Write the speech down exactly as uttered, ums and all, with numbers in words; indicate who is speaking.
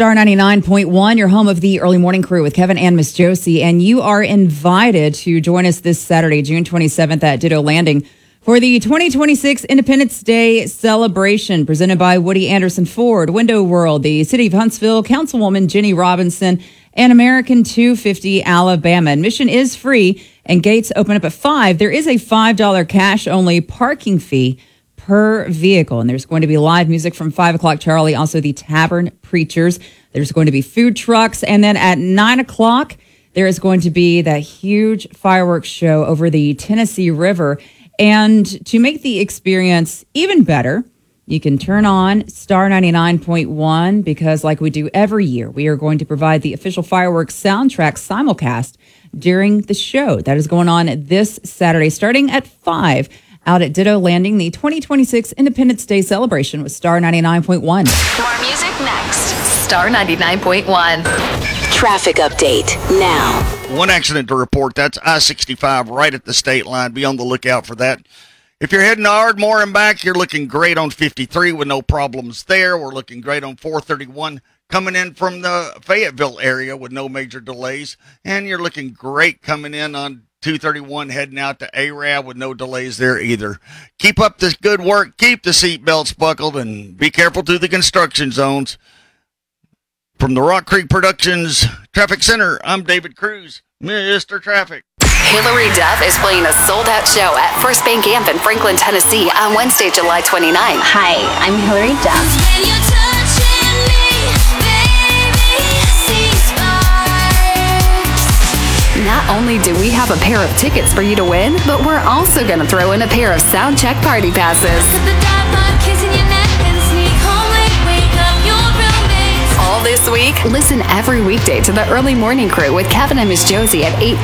Speaker 1: Star ninety-nine point one, your home of the early morning crew with Kevin and Miss Josie. And you are invited to join us this Saturday, June twenty-seventh at Ditto Landing for the twenty twenty-six Independence Day celebration presented by Woody Anderson Ford, Window World, the City of Huntsville, Councilwoman Jenny Robinson, and American two fifty Alabama. Admission is free and gates open up at five. There is a five dollars cash-only parking fee per vehicle. And there's going to be live music from five o'clock, Charlie, also the Tavern Preachers. There's going to be food trucks. And then at nine o'clock, there is going to be that huge fireworks show over the Tennessee River. And to make the experience even better, you can turn on Star ninety-nine point one because like we do every year, we are going to provide the official fireworks soundtrack simulcast during the show. That is going on this Saturday starting at five. Out at Ditto Landing, the twenty twenty-six Independence Day celebration with Star ninety-nine point one.
Speaker 2: More music next. Star ninety-nine point one.
Speaker 3: Traffic update now.
Speaker 4: One accident to report. That's I sixty-five right at the state line. Be on the lookout for that. If you're heading to Ardmore and back, you're looking great on fifty-three with no problems there. We're looking great on four thirty-one coming in from the Fayetteville area with no major delays. And you're looking great coming in on two thirty-one heading out to A R A B with no delays there either. Keep up this good work. Keep the seatbelts buckled and be careful through the construction zones. From the Rock Creek Productions Traffic Center, I'm David Cruz, Mister Traffic.
Speaker 2: Hillary Duff is playing a sold-out show at First Bank Amp in Franklin, Tennessee on Wednesday, July twenty-ninth.
Speaker 5: Hi, I'm Hillary Duff.
Speaker 6: When you're touching me, baby, see sparks.
Speaker 2: Not only do we have a pair of tickets for you to win, but we're also going to throw in a pair of Soundcheck party passes.
Speaker 6: Put the diamond kissing your neck and sneak home late, wake up your roommates.
Speaker 2: All this week, listen every weekday to the Early Morning Crew with Kevin and Miss Josie at eight